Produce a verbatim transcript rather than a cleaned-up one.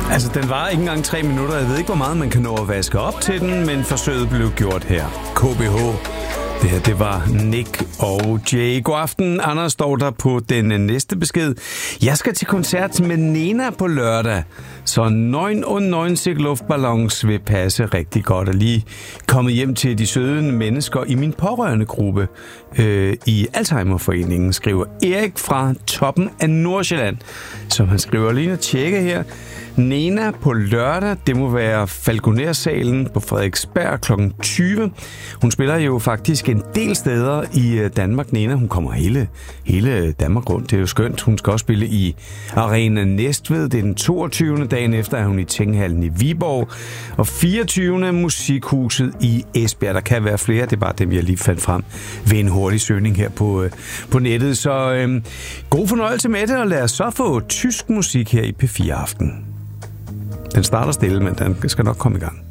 Altså, den var ikke engang tre minutter. Jeg ved ikke, hvor meget man kan nå at vaske op til den, men forsøget blev gjort her. K B H. Det her, det var Nick og Jay. God aften. Anders står der på den næste besked. Jeg skal til koncert med Nena på lørdag, så nioghalvfems luftballons vil passe rigtig godt. Og lige kommet hjem til de søde mennesker i min pårørende gruppe øh, i Alzheimerforeningen, skriver Erik fra toppen af Nordsjælland, som han skriver lige at tjekke her. Nena på lørdag, det må være Falconer-salen på Frederiksberg klokken tyve. Hun spiller jo faktisk en del steder i Danmark, Nena. Hun kommer hele, hele Danmark rundt. Det er jo skønt. Hun skal også spille i Arena Næstved. Det er den toogtyvende dagen efter, at hun i Tinghallen i Viborg. Og fireogtyvende Musikhuset i Esbjerg. Der kan være flere. Det er bare dem, jeg lige fandt frem ved en hurtig søgning her på, på nettet. Så øhm, god fornøjelse med det, og lad os så få tysk musik her i P fire Aften. Den starter stille, men den skal nok komme i gang.